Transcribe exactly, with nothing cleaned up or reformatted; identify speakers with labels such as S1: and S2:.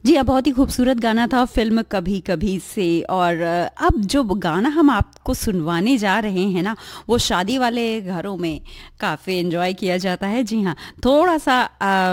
S1: जी हाँ, बहुत ही खूबसूरत गाना था फ़िल्म कभी कभी से। और अ, अब जो गाना हम आपको सुनवाने जा रहे हैं ना, वो शादी वाले घरों में काफ़ी एंजॉय किया जाता है। जी हाँ, थोड़ा सा